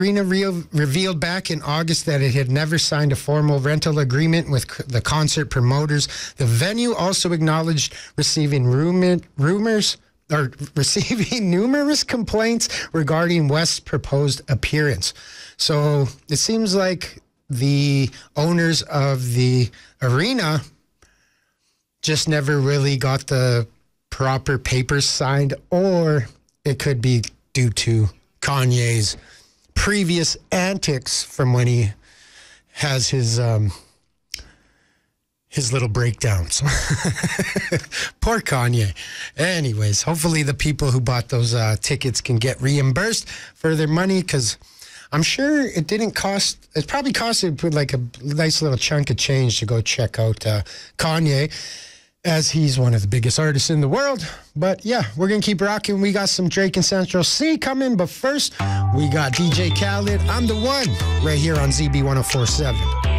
Arena revealed back in August that it had never signed a formal rental agreement with the concert promoters. The venue also acknowledged receiving numerous complaints regarding West's proposed appearance. So it seems like the owners of the arena just never really got the proper papers signed, or it could be due to Kanye's previous antics from when he has his little breakdowns. Poor Kanye. Anyways, hopefully the people who bought those tickets can get reimbursed for their money, because I'm sure it probably costed like a nice little chunk of change to go check out Kanye, as he's one of the biggest artists in the world. But yeah, we're going to keep rocking. We got some Drake and Central C coming, but first, we got DJ Khaled, I'm the One, right here on ZB 104.7.